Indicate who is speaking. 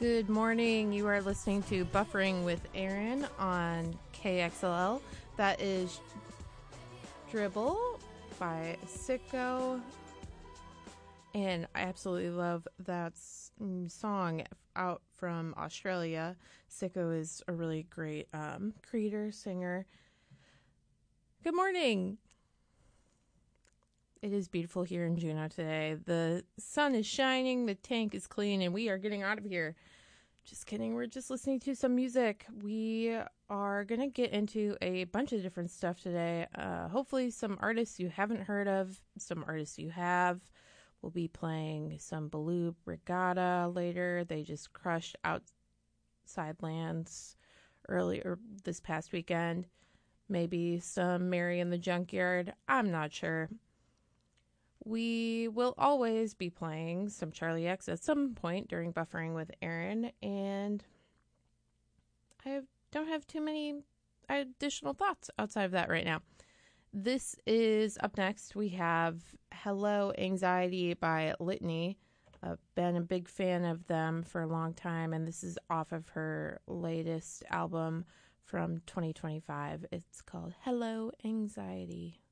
Speaker 1: Good morning. You are listening to Buffering with Aaron on KXLL. That is Dribble by Sicko. And I absolutely love that song out from Australia. Sicko is a really great creator, singer. Good morning. It is beautiful here in Juneau today. The sun is shining, the tank is clean, and we are getting out of here. Just kidding. We're just listening to some music. We are going to get into a bunch of different stuff today. Hopefully some artists you haven't heard of, some artists you have. We'll be playing some Baloo Regatta later. They just crushed Outside Lands earlier this past weekend. Maybe some Mary in the Junkyard. I'm not sure. We will always be playing some Charlie X at some point during Buffering with Aaron, and I don't have too many additional thoughts outside of that right now. This is up next. We have Hello Anxiety by Litany. I've been a big fan of them for a long time, and this is off of her latest album from 2025. It's called Hello Anxiety.